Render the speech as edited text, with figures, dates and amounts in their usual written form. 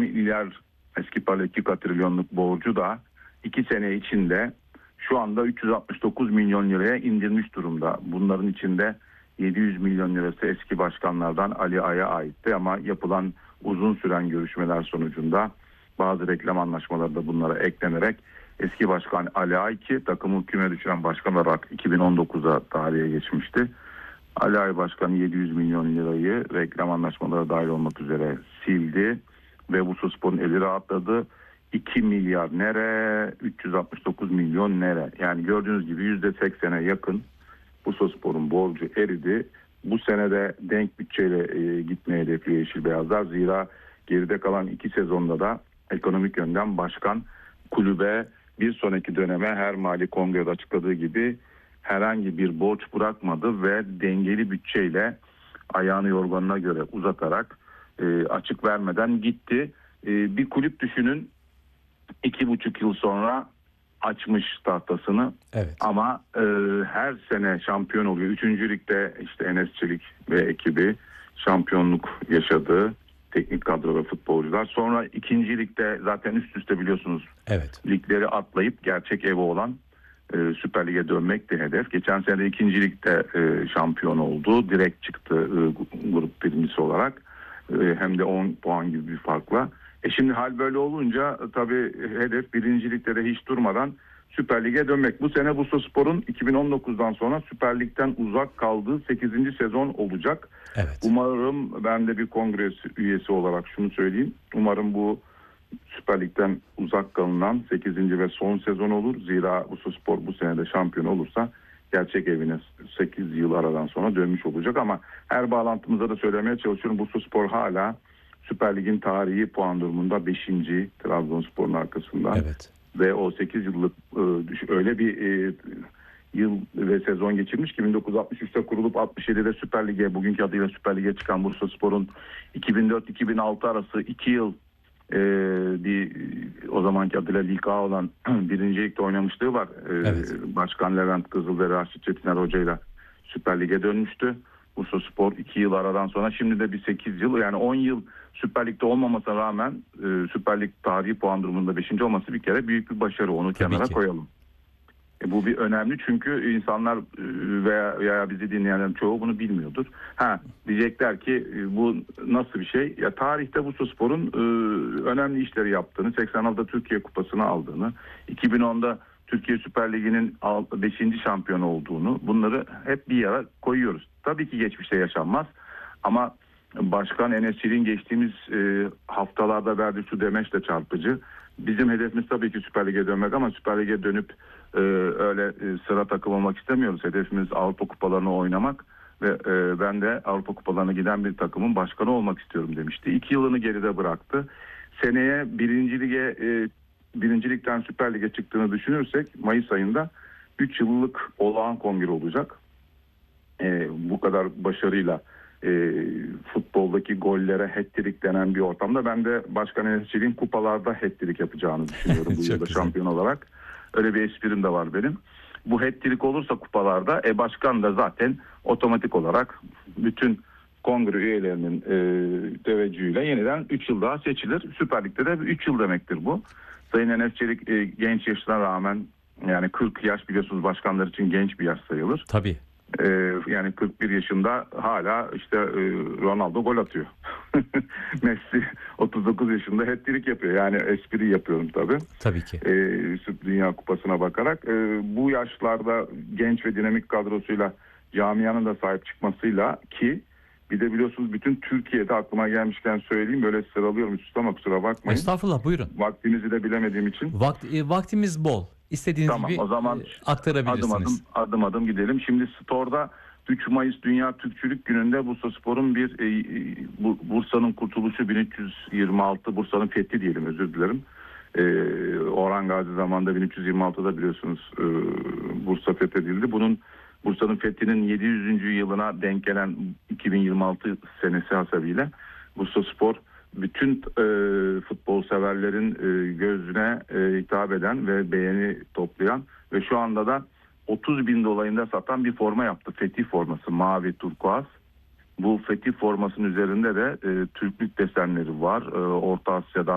milyar eski para 2 katrilyonluk borcu da 2 sene içinde şu anda 369 milyon liraya indirmiş durumda. Bunların içinde 700 milyon lirası eski başkanlardan Ali Ay'a aitti ama yapılan uzun süren görüşmeler sonucunda bazı reklam anlaşmaları da bunlara eklenerek eski başkan Ali Ay, ki takımı küme düşüren başkan olarak 2019'a tarihe geçmişti. Ali Ay başkanı 700 milyon lirayı reklam anlaşmaları dahil olmak üzere sildi ve Bursaspor'un eli rahatladı. 2 milyar nere, 369 milyon nere? Yani gördüğünüz gibi %80'e yakın Bursaspor'un borcu eridi. Bu senede denk bütçeyle gitmeye hedefliyor Yeşil Beyazlar. Zira geride kalan 2 sezonda da ekonomik yönden başkan kulübe bir sonraki döneme her mali kongrede açıkladığı gibi herhangi bir borç bırakmadı ve dengeli bütçeyle ayağını yorganına göre uzatarak açık vermeden gitti. Bir kulüp düşünün, 2,5 yıl sonra açmış tahtasını. Evet. Ama her sene şampiyon oluyor. 3. ligde işte Enes Çelik ve ekibi şampiyonluk yaşadı. Teknik kadro ve futbolcular. Sonra 2. ligde zaten üst üste biliyorsunuz. Evet. Ligleri atlayıp gerçek evi olan Süper Lig'e dönmek de hedef. Geçen sene 2. ligde şampiyon oldu. Direkt çıktı grup birincisi olarak. Hem de 10 puan gibi bir farkla. Şimdi hal böyle olunca tabii hedef 1. ligde de hiç durmadan Süper Lig'e dönmek. Bu sene Bursaspor'un 2019'dan sonra Süper Lig'den uzak kaldığı 8. sezon olacak. Evet. Umarım, ben de bir kongre üyesi olarak şunu söyleyeyim. Umarım bu Süper Lig'den uzak kalınan 8. ve son sezon olur. Zira Bursaspor bu sene de şampiyon olursa gerçek evine 8 yıl aradan sonra dönmüş olacak. Ama her bağlantımızda da söylemeye çalışıyorum. Bursaspor hala Süper Lig'in tarihi puan durumunda 5. Trabzonspor'un arkasından. Evet. Ve o 8 yıllık öyle bir yıl ve sezon geçirmiş ki 1963'te kurulup 67'de Süper Lig'e, bugünkü adıyla Süper Lig'e çıkan Bursaspor'un 2004-2006 arası 2 yıl bir o zamanki adıyla Lig A olan 1. Lig'de oynamışlığı var. Evet. Başkan Levent Kızıl ve Raşit Çetiner hocayla Süper Lig'e dönmüştü. Bursaspor 2 yıl aradan sonra, şimdi de bir 8 yıl, yani 10 yıl Süper Lig'de olmamasına rağmen Süper Lig tarihi puan durumunda 5. olması bir kere büyük bir başarı. Onu Tabii kenara ki koyalım. Bu bir önemli, çünkü insanlar veya bizi dinleyenlerin çoğu bunu bilmiyordur. Diyecekler ki bu nasıl bir şey? Ya tarihte Bursaspor'un önemli işleri yaptığını, 86'da Türkiye Kupası'nı aldığını, 2010'da Türkiye Süper Ligi'nin 5. şampiyon olduğunu, bunları hep bir yere koyuyoruz. Tabii ki geçmişte yaşanmaz ama Başkan Enes Çelik'in geçtiğimiz haftalarda verdiği şu demeç de çarpıcı. Bizim hedefimiz tabii ki Süper Lig'e dönmek ama Süper Lig'e dönüp öyle sıra takım olmak istemiyoruz. Hedefimiz Avrupa Kupalarını oynamak ve ben de Avrupa Kupalarına giden bir takımın başkanı olmak istiyorum demişti. 2 yılını geride bıraktı. Seneye 1. Lig'den Süper Lig'e çıktığını düşünürsek Mayıs ayında 3 yıllık olağan kongre olacak. Bu kadar başarıyla futboldaki gollere hat-trick denen bir ortamda ben de Başkan Enes Çelik'in kupalarda hat-trick yapacağını düşünüyorum bu yılda şampiyon olarak. Öyle bir esprim de var benim. Bu hat-trick olursa kupalarda başkan da zaten otomatik olarak bütün kongre üyelerinin teveccühüyle yeniden 3 yıl daha seçilir. Süper Lig'de de 3 yıl demektir bu. Sayın Enes Çelik genç yaşına rağmen, yani 40 yaş biliyorsunuz başkanlar için genç bir yaş sayılır. Tabii. Yani 41 yaşında hala işte Ronaldo gol atıyor. Messi 39 yaşında hat-trick yapıyor. Yani espri yapıyorum tabii. Tabii ki. Dünya Kupası'na bakarak. Bu yaşlarda genç ve dinamik kadrosuyla camianın da sahip çıkmasıyla, ki bir de biliyorsunuz bütün Türkiye'de, aklıma gelmişken söyleyeyim, böyle sıralıyorum üst üste ama kusura bakmayın. Estağfurullah, buyurun. Vaktinizi de bilemediğim için. Vaktimiz bol. İstediğiniz gibi o zaman aktarabilirsiniz. Adım adım gidelim. Şimdi Store'da 3 Mayıs Dünya Türkçülük Günü'nde Bursaspor'un Bursa'nın kurtuluşu 1326, Bursa'nın fethi diyelim, özür dilerim. Orhan Gazi zamanında 1326'da biliyorsunuz Bursa fethedildi. Bursa'nın fethinin 700. yılına denk gelen 2026 senesi hasebiyle Bursaspor bütün futbol severlerin gözüne hitap eden ve beğeni toplayan ve şu anda da 30 bin dolayında satan bir forma yaptı. Fetih forması, mavi turkuaz. Bu Fetih formasının üzerinde de Türklük desenleri var. Orta Asya'da